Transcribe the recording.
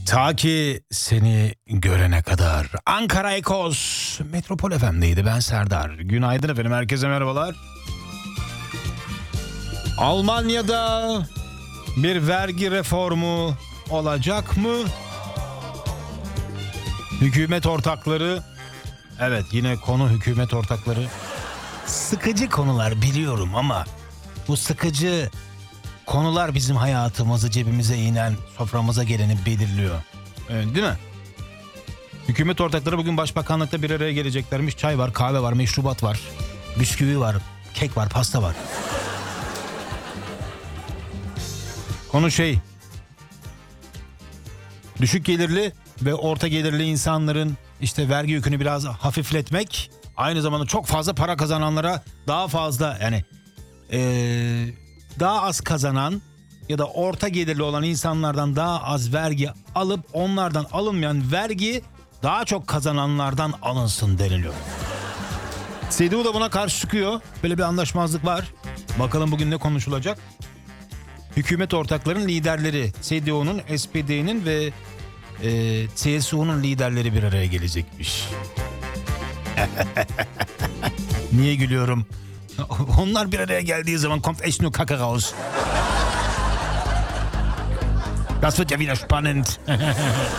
Ta ki seni görene kadar. Ankara Ekos Metropol FM'deydi, ben Serdar. Günaydın efendim, herkese merhabalar. Almanya'da bir vergi reformu olacak mı? Hükümet ortakları, evet yine konu hükümet ortakları. Sıkıcı konular biliyorum ama bu sıkıcı konular bizim hayatımızı, cebimize inen, soframıza geleni belirliyor. Değil mi? Hükümet ortakları bugün başbakanlıkta bir araya geleceklermiş. Çay var, kahve var, meşrubat var, bisküvi var, kek var, pasta var. Konu düşük gelirli ve orta gelirli insanların işte vergi yükünü biraz hafifletmek. Aynı zamanda çok fazla para kazananlara daha fazla, yani daha az kazanan ya da orta gelirli olan insanlardan daha az vergi alıp onlardan alınmayan vergi daha çok kazananlardan alınsın deniliyor. CDU da buna karşı çıkıyor. Böyle bir anlaşmazlık var. Bakalım bugün ne konuşulacak? Hükümet ortaklarının liderleri, CDU'nun, SPD'nin ve CSU'nun liderleri bir araya gelecekmiş. Niye gülüyorum? Onlar bir araya geldiği zaman kommt echt nur Kacke raus. Das wird ja wieder spannend.